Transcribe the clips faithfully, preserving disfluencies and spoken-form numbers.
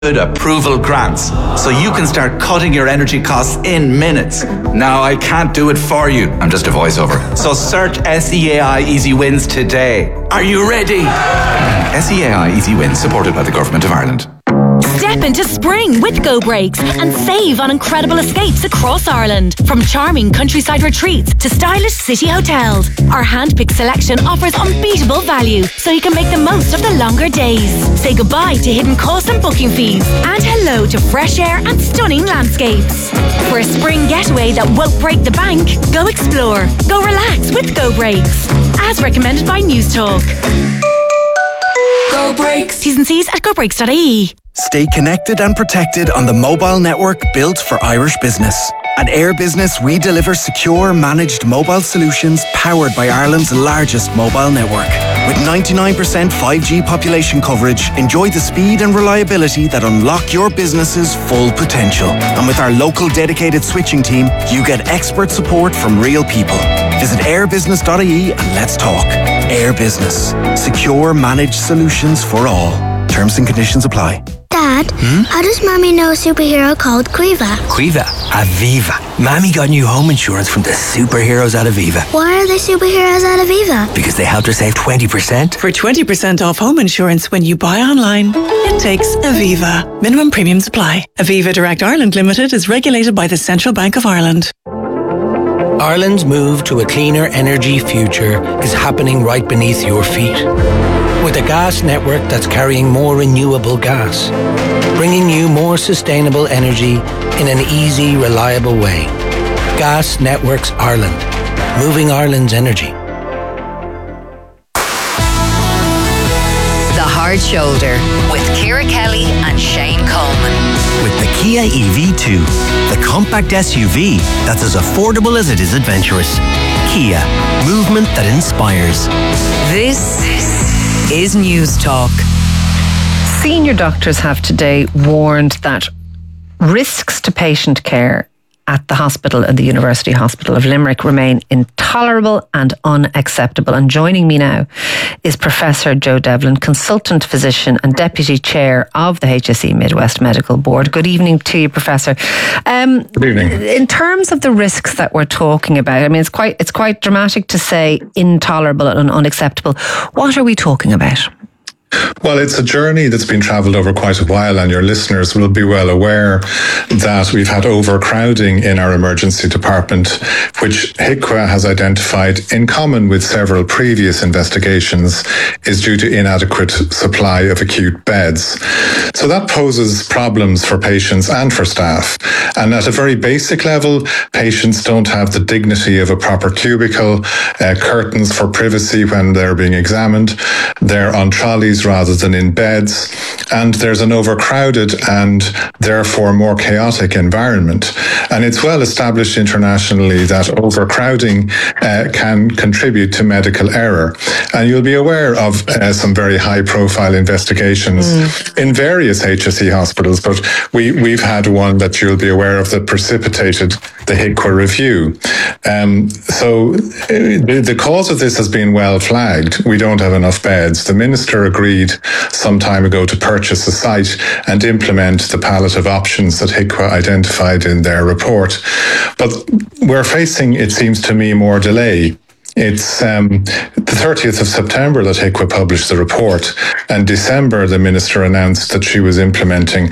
approval grants, so you can start cutting your energy costs in minutes. Now, I can't do it for you. I'm just a voiceover. So search S E A I Easy Wins today. Are you ready? S E A I Easy Wins, supported by the Government of Ireland. Step into spring with Go Brakes and save on incredible escapes across Ireland. From charming countryside retreats to stylish city hotels, our hand-picked selection offers unbeatable value, so you can make the most of the longer days. Say goodbye to hidden costs and booking fees, and hello to fresh air and stunning landscapes. For a spring getaway that won't break the bank, go explore, go relax with Go Brakes. As recommended by News Talk. Go Brakes. T's and C's at go brakes dot I E. Stay connected and protected on the mobile network built for Irish business. At Air Business, we deliver secure, managed mobile solutions powered by Ireland's largest mobile network. With ninety-nine percent five G population coverage, enjoy the speed and reliability that unlock your business's full potential. And with our local dedicated switching team, you get expert support from real people. Visit air business dot I E and let's talk. Air Business. Secure, managed solutions for all. Terms and conditions apply. Dad, hmm? How does Mommy know a superhero called Quiva? Quiva? Aviva. Mommy got new home insurance from the superheroes at Aviva. Why are they superheroes at Aviva? Because they helped her save twenty percent. For twenty percent off home insurance when you buy online, it takes Aviva. Minimum premiums apply. Aviva Direct Ireland Limited is regulated by the Central Bank of Ireland. Ireland's move to a cleaner energy future is happening right beneath your feet. With a gas network that's carrying more renewable gas, bringing you more sustainable energy in an easy, reliable way. Gas Networks Ireland, moving Ireland's energy. The Hard Shoulder with Ciara Kelly and Shane Coleman. With the Kia E V two, the compact S U V that's as affordable as it is adventurous. Kia, movement that inspires. This is News Talk. Senior doctors have today warned that risks to patient care at the hospital and the University Hospital of Limerick remain intolerable and unacceptable. And joining me now is Professor Joe Devlin, consultant physician and deputy chair of the H S E Midwest Medical Board. Good evening to you, Professor. Um, Good evening. In terms of the risks that we're talking about, I mean, it's quite it's quite dramatic to say intolerable and unacceptable. What are we talking about? Well, it's a journey that's been travelled over quite a while, and your listeners will be well aware that we've had overcrowding in our emergency department, which H I C W A has identified, in common with several previous investigations, is due to inadequate supply of acute beds. So that poses problems for patients and for staff. And at a very basic level, patients don't have the dignity of a proper cubicle, uh, curtains for privacy when they're being examined. They're on trolleys rather than in beds, and there's an overcrowded and therefore more chaotic environment. And it's well established internationally that overcrowding uh, can contribute to medical error. And you'll be aware of uh, some very high profile investigations mm. in various H S E hospitals, but we, we've had one that you'll be aware of that precipitated the H I C W A review. Um, so uh, the, the cause of this has been well flagged. We don't have enough beds. The minister agreed some time ago to purchase a site and implement the palette of options that H I C W A identified in their report. But we're facing, it seems to me, more delay. It's um, the thirtieth of September that H I C W A published the report, and December the minister announced that she was implementing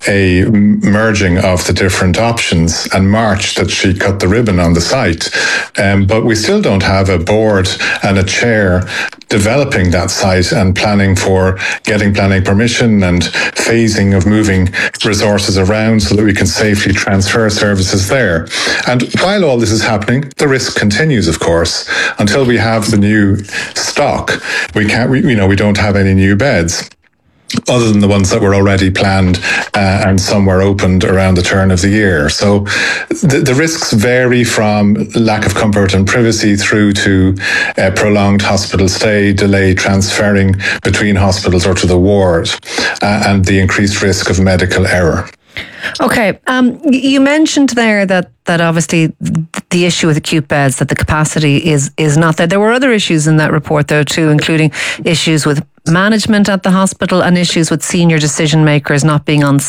a merging of the different options, and March that she cut the ribbon on the site. Um, but we still don't have a board and a chair developing that site and planning for getting planning permission and phasing of moving resources around so that we can safely transfer services there. And while all this is happening, the risk continues, of course. Until we have the new stock, we can't, we, you know, we don't have any new beds, other than the ones that were already planned uh, and some were opened around the turn of the year. So the, the risks vary from lack of comfort and privacy through to uh, prolonged hospital stay, delay transferring between hospitals or to the ward, uh, and the increased risk of medical error. Okay, um, you mentioned there that, that obviously the issue with acute beds, that the capacity is is not there. There were other issues in that report though too, including issues with management at the hospital and issues with senior decision makers not being on